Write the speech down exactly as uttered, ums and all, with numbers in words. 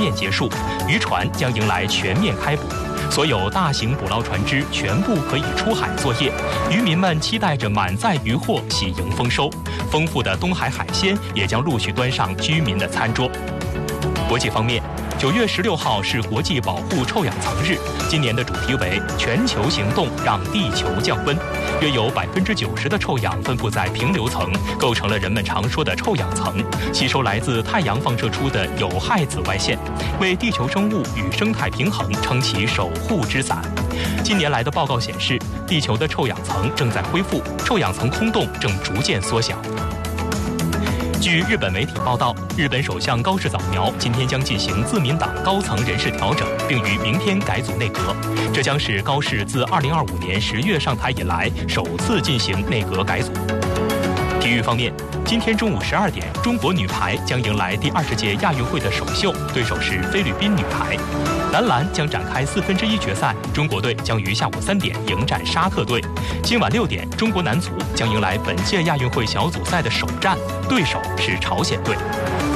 面结束，渔船将迎来全面开捕。所有大型捕捞船只全部可以出海作业，渔民们期待着满载渔获喜迎丰收，丰富的东海海鲜也将陆续端上居民的餐桌。国际方面，九月十六号是国际保护臭氧层日，今年的主题为“全球行动让地球降温”。约有百分之九十的臭氧分布在平流层，构成了人们常说的臭氧层，吸收来自太阳放射出的有害紫外线，为地球生物与生态平衡撑起守护之伞。近年来的报告显示，地球的臭氧层正在恢复，臭氧层空洞正逐渐缩小。据日本媒体报道，日本首相高市早苗今天将进行自民党高层人事调整，并于明天改组内阁。这将是高市自二零二五年十月上台以来首次进行内阁改组。体育方面，今天中午十二点，中国女排将迎来第二十届亚运会的首秀，对手是菲律宾女排。男篮将展开四分之一决赛，中国队将于下午三点迎战沙特队。今晚六点，中国男足将迎来本届亚运会小组赛的首战，对手是朝鲜队。